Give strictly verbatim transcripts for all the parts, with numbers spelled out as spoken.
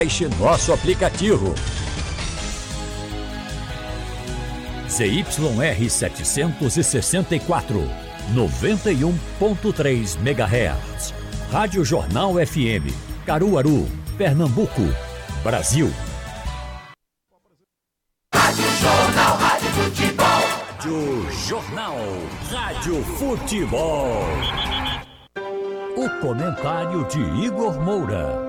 Baixe nosso aplicativo. Z Y R setecentos e sessenta e quatro, noventa e um ponto três megahertz. Rádio Jornal F M, Caruaru, Pernambuco, Brasil. Rádio Jornal, Rádio Futebol. Rádio Jornal, Rádio Futebol. O comentário de Igor Moura.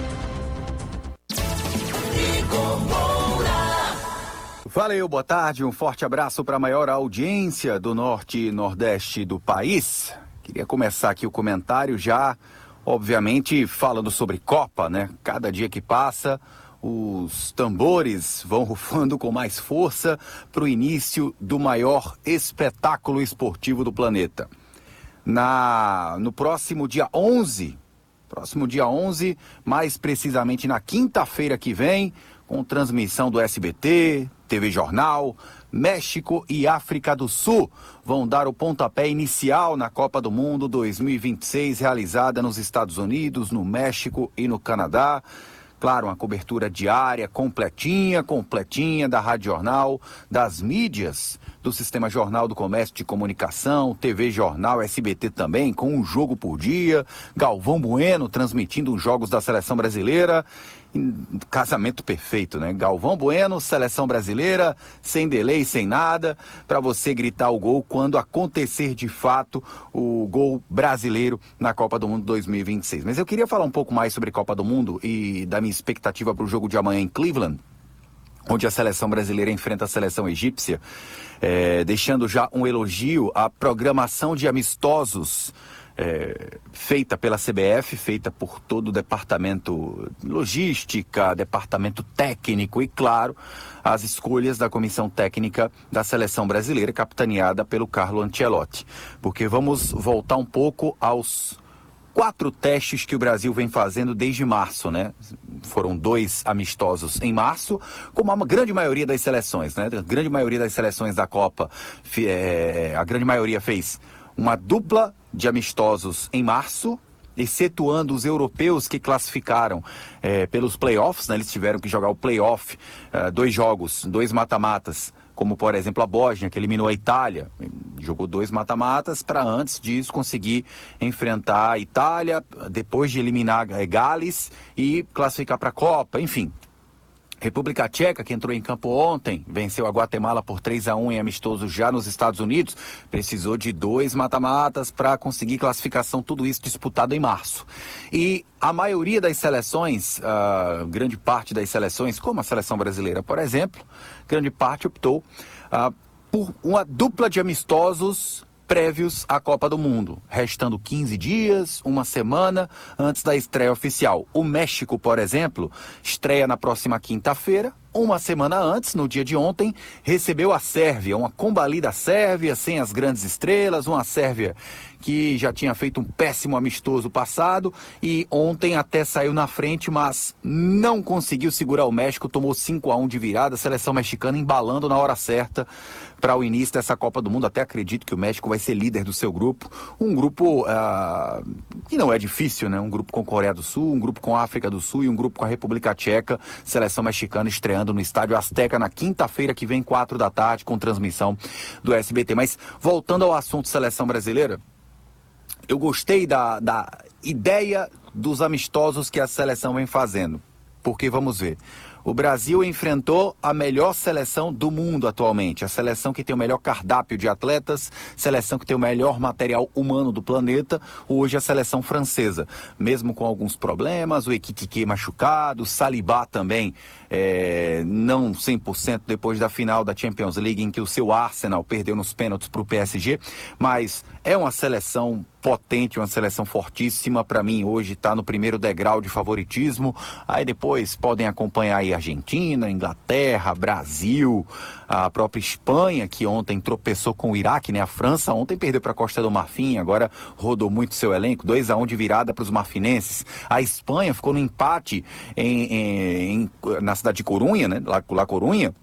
Igor Moura. Valeu, boa tarde, um forte abraço para a maior audiência do norte e nordeste do país. Queria começar aqui o comentário já, obviamente, falando sobre Copa, né? Cada dia que passa, os tambores vão rufando com mais força para o início do maior espetáculo esportivo do planeta. Na, no próximo dia onze, próximo dia onze, mais precisamente na quinta-feira que vem, com transmissão do S B T, T V Jornal, México e África do Sul vão dar o pontapé inicial na Copa do Mundo dois mil e vinte e seis, realizada nos Estados Unidos, no México e no Canadá. Claro, uma cobertura diária, completinha, completinha, da Rádio Jornal, das mídias, do Sistema Jornal do Comércio de Comunicação, T V Jornal, S B T também, com um jogo por dia, Galvão Bueno transmitindo os jogos da Seleção Brasileira. Casamento perfeito, né? Galvão Bueno, Seleção Brasileira, sem delay, sem nada, para você gritar o gol quando acontecer de fato o gol brasileiro na Copa do Mundo dois mil e vinte e seis. Mas eu queria falar um pouco mais sobre Copa do Mundo e da minha expectativa para o jogo de amanhã em Cleveland, onde a seleção brasileira enfrenta a seleção egípcia, é, deixando já um elogio à programação de amistosos É, feita pela C B F, feita por todo o departamento logística, departamento técnico e, claro, as escolhas da comissão técnica da seleção brasileira, capitaneada pelo Carlo Ancelotti. Porque vamos voltar um pouco aos quatro testes que o Brasil vem fazendo desde março, né? Foram dois amistosos em março, como a grande maioria das seleções, né? A grande maioria das seleções da Copa, é, a grande maioria fez uma dupla de amistosos em março, excetuando os europeus que classificaram é, pelos playoffs, né? Eles tiveram que jogar o playoff, é, dois jogos, dois mata-matas, como por exemplo a Bósnia, que eliminou a Itália, jogou dois mata-matas para antes disso conseguir enfrentar a Itália, depois de eliminar a Gales e classificar para a Copa, enfim. República Tcheca, que entrou em campo ontem, venceu a Guatemala por três a um em amistoso já nos Estados Unidos, precisou de dois mata-matas para conseguir classificação, tudo isso disputado em março. E a maioria das seleções, uh, grande parte das seleções, como a seleção brasileira, por exemplo, grande parte optou uh, por uma dupla de amistosos prévios à Copa do Mundo, restando quinze dias, uma semana antes da estreia oficial. O México, por exemplo, estreia na próxima quinta-feira. Uma semana antes, no dia de ontem, recebeu a Sérvia, uma combalida Sérvia, sem as grandes estrelas, uma Sérvia que já tinha feito um péssimo amistoso passado e ontem até saiu na frente, mas não conseguiu segurar o México, tomou cinco a um de virada, a seleção mexicana embalando na hora certa para o início dessa Copa do Mundo. Até acredito que o México vai ser líder do seu grupo, um grupo uh, que não é difícil, né? Um grupo com Coreia do Sul, um grupo com África do Sul e um grupo com a República Tcheca, seleção mexicana estreando no Estádio Azteca na quinta-feira que vem, quatro da tarde, com transmissão do S B T. Mas voltando ao assunto seleção brasileira, eu gostei da, da ideia dos amistosos que a seleção vem fazendo, porque vamos ver, o Brasil enfrentou a melhor seleção do mundo atualmente, a seleção que tem o melhor cardápio de atletas, seleção que tem o melhor material humano do planeta, hoje a seleção francesa, mesmo com alguns problemas, o Ekitike machucado, o Saliba também, é, não cem por cento depois da final da Champions League, em que o seu Arsenal perdeu nos pênaltis para o P S G, mas é uma seleção potente, uma seleção fortíssima. Para mim hoje está no primeiro degrau de favoritismo, aí depois podem acompanhar aí Argentina, Inglaterra, Brasil, a própria Espanha, que ontem tropeçou com o Iraque, né? A França ontem perdeu para a Costa do Marfim, agora rodou muito seu elenco, dois a um de virada para os marfinenses. A Espanha ficou no empate em, em, em, na cidade de Corunha, né? La, La Corunha,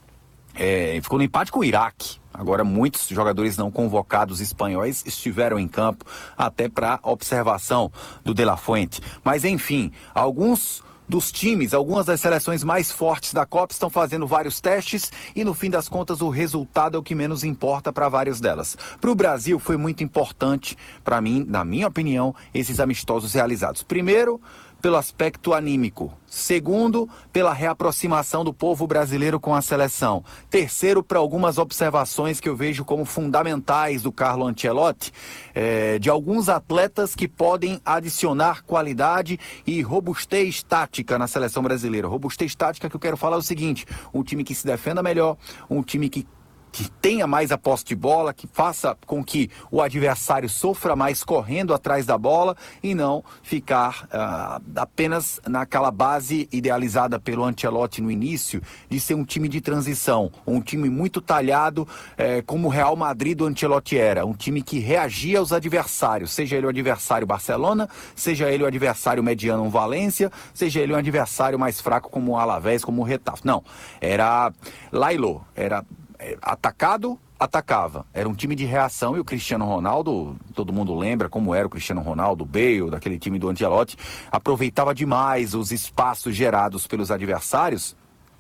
é, ficou no empate com o Iraque. Agora, muitos jogadores não convocados espanhóis estiveram em campo até para observação do De La Fuente. Mas, enfim, alguns dos times, algumas das seleções mais fortes da Copa estão fazendo vários testes e no fim das contas o resultado é o que menos importa para várias delas. Para o Brasil foi muito importante, para mim, na minha opinião, esses amistosos realizados. Primeiro, pelo aspecto anímico. Segundo, pela reaproximação do povo brasileiro com a seleção. Terceiro, para algumas observações que eu vejo como fundamentais do Carlo Ancelotti, é, de alguns atletas que podem adicionar qualidade e robustez tática na seleção brasileira. Robustez tática que eu quero falar é o seguinte: um time que se defenda melhor, um time que que tenha mais a posse de bola, que faça com que o adversário sofra mais correndo atrás da bola e não ficar uh, apenas naquela base idealizada pelo Ancelotti no início, de ser um time de transição, um time muito talhado, eh, como o Real Madrid do Ancelotti era, um time que reagia aos adversários, seja ele o adversário Barcelona, seja ele o adversário mediano um Valência, seja ele um adversário mais fraco como o Alavés, como o Getafe. Não, era Lailô, era atacado, atacava. Era um time de reação e o Cristiano Ronaldo, todo mundo lembra como era o Cristiano Ronaldo, o Bale, daquele time do Ancelotti, aproveitava demais os espaços gerados pelos adversários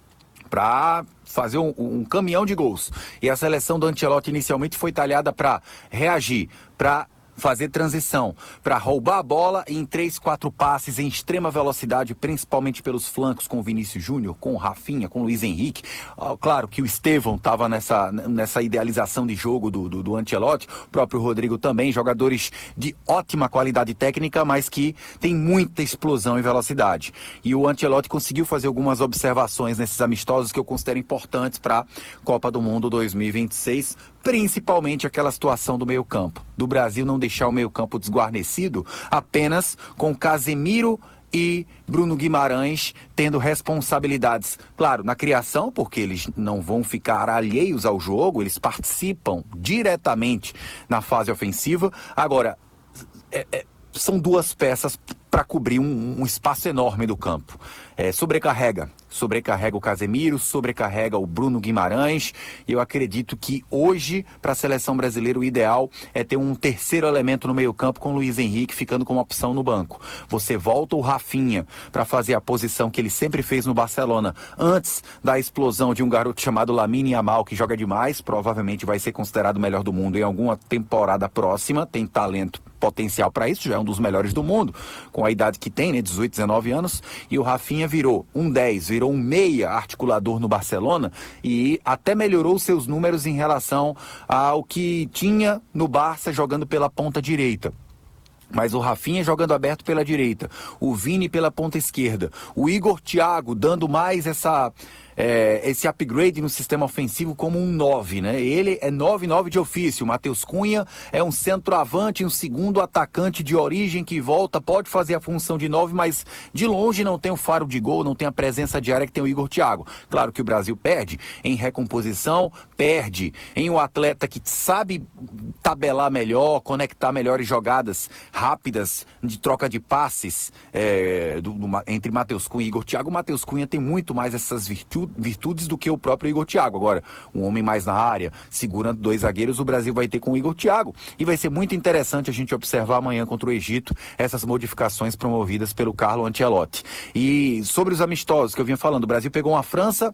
para fazer um, um caminhão de gols. E a seleção do Ancelotti inicialmente foi talhada para reagir, para fazer transição, para roubar a bola em três, quatro passes em extrema velocidade, principalmente pelos flancos, com o Vinícius Júnior, com o Rafinha, com o Luiz Henrique. Ah, claro que o Estevão estava nessa, nessa idealização de jogo do, do, do Ancelotti, o próprio Rodrigo também, jogadores de ótima qualidade técnica, mas que tem muita explosão e velocidade. E o Ancelotti conseguiu fazer algumas observações nesses amistosos que eu considero importantes para a Copa do Mundo dois mil e vinte e seis, principalmente aquela situação do meio-campo, do Brasil não deixar o meio-campo desguarnecido apenas com Casemiro e Bruno Guimarães tendo responsabilidades, claro, na criação, porque eles não vão ficar alheios ao jogo, eles participam diretamente na fase ofensiva. Agora, é, é, são duas peças para cobrir um, um espaço enorme do campo. É, sobrecarrega, sobrecarrega o Casemiro, sobrecarrega o Bruno Guimarães, e eu acredito que hoje, para a seleção brasileira, o ideal é ter um terceiro elemento no meio campo com o Luiz Henrique ficando como opção no banco. Você volta o Rafinha para fazer a posição que ele sempre fez no Barcelona, antes da explosão de um garoto chamado Lamine Yamal, que joga demais, provavelmente vai ser considerado o melhor do mundo em alguma temporada próxima, tem talento, potencial para isso, já é um dos melhores do mundo, com a idade que tem, né, dezoito, dezenove anos, e o Rafinha virou um dez, virou um meia articulador no Barcelona e até melhorou seus números em relação ao que tinha no Barça jogando pela ponta direita. Mas o Rafinha jogando aberto pela direita, o Vini pela ponta esquerda, o Igor Thiago dando mais essa... É, esse upgrade no sistema ofensivo como um nove, né? Ele é nove nove de ofício. O Matheus Cunha é um centroavante, um segundo atacante de origem que volta, pode fazer a função de nove, mas de longe não tem o faro de gol, não tem a presença diária que tem o Igor Thiago. Claro que o Brasil perde em recomposição, perde em um atleta que sabe tabelar melhor, conectar melhores jogadas rápidas de troca de passes é, do, do, entre Matheus Cunha e Igor Thiago. O Matheus Cunha tem muito mais essas virtudes virtudes do que o próprio Igor Thiago. Agora, um homem mais na área, segurando dois zagueiros, o Brasil vai ter com o Igor Thiago. E vai ser muito interessante a gente observar amanhã contra o Egito essas modificações promovidas pelo Carlo Ancelotti. E sobre os amistosos que eu vinha falando, o Brasil pegou uma França,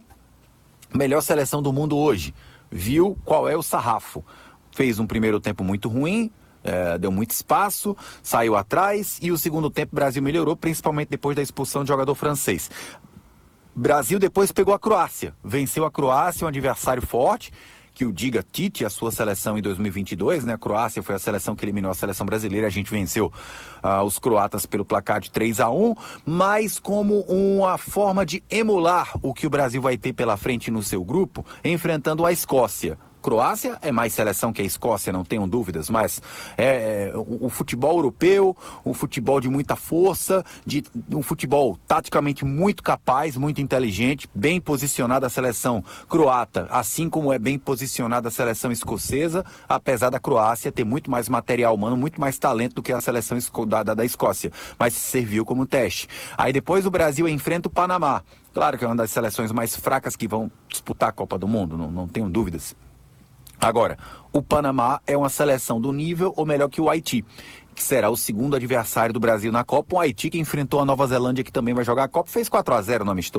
melhor seleção do mundo hoje. Viu qual é o sarrafo. Fez um primeiro tempo muito ruim, É, deu muito espaço, saiu atrás, e o segundo tempo o Brasil melhorou, principalmente depois da expulsão do jogador francês. Brasil depois pegou a Croácia, venceu a Croácia, um adversário forte, que o diga Tite, a sua seleção em dois mil e vinte e dois, né? A Croácia foi a seleção que eliminou a seleção brasileira, a gente venceu uh, os croatas pelo placar de três a um, mas como uma forma de emular o que o Brasil vai ter pela frente no seu grupo, enfrentando a Escócia. Croácia é mais seleção que a Escócia, não tenham dúvidas, mas é, o, o futebol europeu, um futebol de muita força, de um futebol taticamente muito capaz, muito inteligente, bem posicionada a seleção croata, assim como é bem posicionada a seleção escocesa, apesar da Croácia ter muito mais material humano, muito mais talento do que a seleção da, da, da Escócia, mas serviu como teste. Aí depois o Brasil enfrenta o Panamá, claro que é uma das seleções mais fracas que vão disputar a Copa do Mundo, não, não tenho dúvidas. Agora, o Panamá é uma seleção do nível ou melhor que o Haiti. que será o segundo adversário do Brasil na Copa. O Haiti, que enfrentou a Nova Zelândia, que também vai jogar a Copa, fez quatro a zero no amistoso.